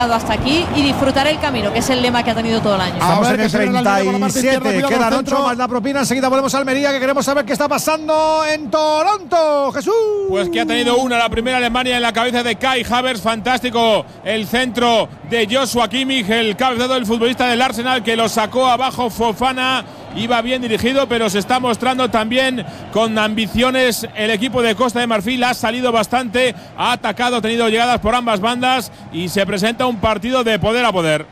hasta aquí y disfrutaré el camino, que es el lema que ha tenido todo el año. Estamos en el 37, quedan 8 más la propina. Enseguida volvemos a Almería, que queremos saber qué está pasando en Toronto. Jesús. Pues que ha tenido la primera Alemania en la cabeza de Kai Havertz. Fantástico el centro de Joshua Kimmich, el cabezado del futbolista del Arsenal, que lo sacó abajo Fofana. Iba bien dirigido, pero se está mostrando también con ambiciones el equipo de Costa de Marfil. Ha salido bastante, ha atacado, ha tenido llegadas por ambas bandas y se presenta un partido de poder a poder.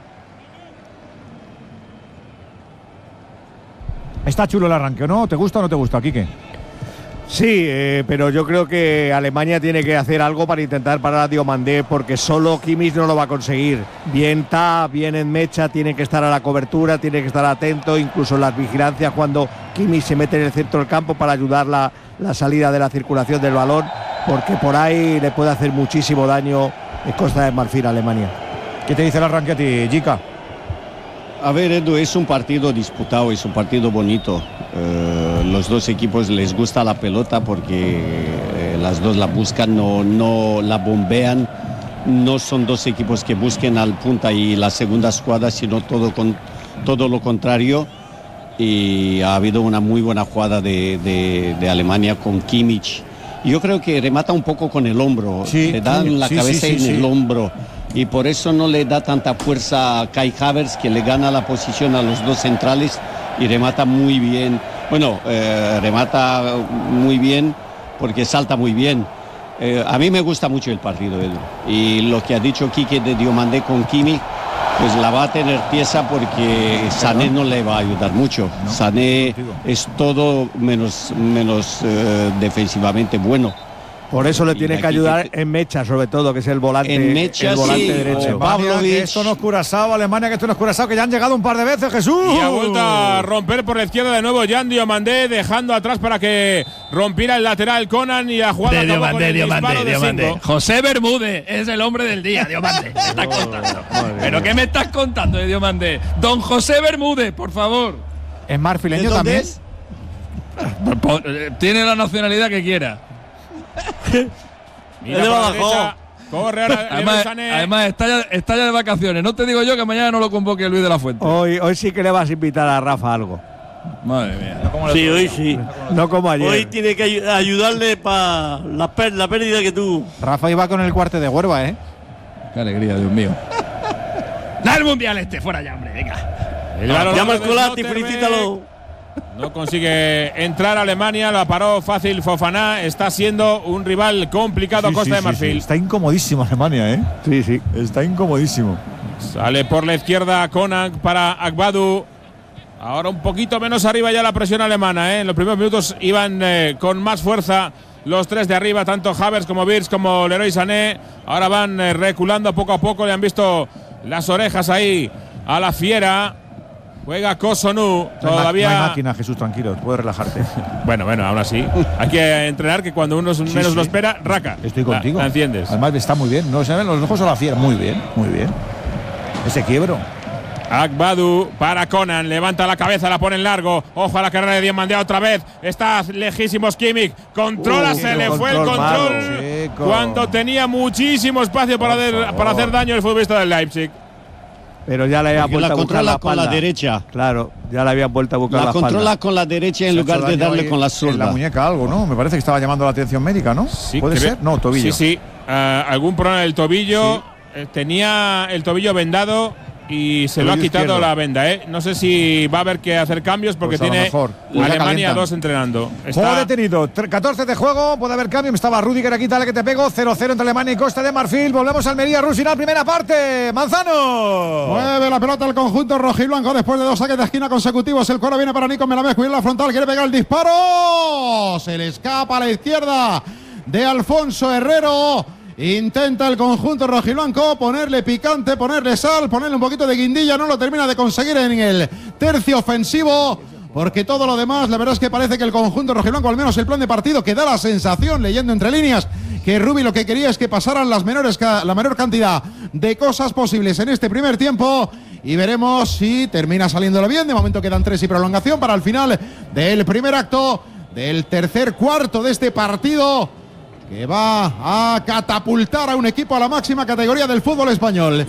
Está chulo el arranque, ¿no? ¿Te gusta o no te gusta, Quique? Sí, pero yo creo que Alemania tiene que hacer algo para intentar parar a Diomandé, porque solo Kimmich no lo va a conseguir. Bien bien en mecha, tiene que estar a la cobertura, tiene que estar atento, incluso en las vigilancias cuando Kimmich se mete en el centro del campo para ayudar la salida de la circulación del balón, porque por ahí le puede hacer muchísimo daño en Costa de Marfil a Alemania. ¿Qué te dice el arranque a ti, Jica? A ver, Edu, es un partido disputado, es un partido bonito. Los dos equipos les gusta la pelota porque las dos la buscan, no la bombean. No son dos equipos que busquen al punta y la segunda jugada, sino todo lo contrario. Y ha habido una muy buena jugada de Alemania con Kimmich. Yo creo que remata un poco con el hombro, sí, le dan la cabeza en el hombro. Y por eso no le da tanta fuerza a Kai Havertz, que le gana la posición a los dos centrales y remata muy bien. Bueno, remata muy bien porque salta muy bien. A mí me gusta mucho el partido, Edu. Y lo que ha dicho Quique de Diomandé con Kimmich, pues la va a tener pieza porque Sané no le va a ayudar mucho. No, Sané es todo menos defensivamente bueno. Por eso le tiene que ayudar en mecha, sobre todo, que es el volante, derecho. Pablo, que esto no es Curazao, Alemania, que esto no es Curazao, que ya han llegado un par de veces, Jesús. Y ha vuelto a romper por la izquierda de nuevo Jan Diomandé, dejando atrás para que rompiera el lateral Conan, y la jugada acabó con el disparo de 5. José Bermúdez es el hombre del día, Diomandé. ¿Qué estás contando? ¿Pero qué me estás contando de Diomandé? Don José Bermúdez, por favor. ¿Es marfileño también? Tiene la nacionalidad que quiera. Mira por la derecha, corre ahora además está ya de vacaciones. No te digo yo que mañana no lo convoque Luis de la Fuente. Hoy sí que le vas a invitar a Rafa algo. Madre mía. Sí, hoy sí. No como ayer. Hoy tiene que ayudarle para la pérdida que tuvo. Rafa iba con el cuarte de Huerva, ¿eh? Qué alegría, Dios mío. ¡Da el mundial fuera ya, hombre! Venga. Llama al Colati, felicítalo. No consigue entrar a Alemania, la paró fácil Fofana. Está siendo un rival complicado Costa de Marfil. Está incomodísimo Alemania, ¿eh? Sí. Está incomodísimo. Sale por la izquierda Konak para Agbadou. Ahora un poquito menos arriba ya la presión alemana, ¿eh? En los primeros minutos iban con más fuerza los tres de arriba, tanto Havertz como Wirtz como Leroy Sané. Ahora van reculando poco a poco. Le han visto las orejas ahí a la fiera. Juega Kosunu, todavía. No hay máquina, Jesús, tranquilo, puedes relajarte. Bueno, aún así. Hay que entrenar, que cuando uno menos lo espera, raca. Estoy contigo. La enciendes. Además está muy bien, no se ven los ojos a la fiera. Muy bien. Ese quiebro. Agbadou para Conan, levanta la cabeza, la pone en largo. Ojo a la carrera de Diomandé otra vez. Está lejísimos Kimmich. Controla, se le fue el control. Cuando tenía muchísimo espacio para hacer daño el futbolista del Leipzig. Pero ya le había vuelto a buscar la con la derecha. Claro, ya le habían vuelto a buscar la espalda. La controla con la derecha en lugar de darle con la zurda. En la muñeca algo, ¿no? Me parece que estaba llamando la atención médica, ¿no? Sí, ¿Puede ser? No, tobillo. Sí. Algún problema del tobillo. Sí. Tenía el tobillo vendado y se lo ha quitado izquierdo. La venda, ¿eh? No sé si va a haber que hacer cambios porque pues tiene Alemania 2 entrenando. Juego detenido, 14 de juego, puede haber cambio. Estaba Rüdiger aquí, dale que te pego. 0-0 entre Alemania y Costa de Marfil. Volvemos a Almería, Rusina, primera parte. Manzano. Mueve la pelota el conjunto rojiblanco después de 2 saques de esquina consecutivos. El coro viene para Nico Melamés, cuida la frontal, quiere pegar el disparo. Se le escapa a la izquierda de Alfonso Herrero. Intenta el conjunto rojiblanco ponerle picante, ponerle sal, ponerle un poquito de guindilla. No lo termina de conseguir en el tercio ofensivo, porque todo lo demás, la verdad es que parece que el conjunto rojiblanco, al menos el plan de partido, que da la sensación, leyendo entre líneas, que Rubi lo que quería es que pasaran la menor cantidad de cosas posibles en este primer tiempo. Y veremos si termina saliéndolo bien. De momento quedan 3 y prolongación para el final del primer acto del tercer cuarto de este partido que va a catapultar a un equipo a la máxima categoría del fútbol español.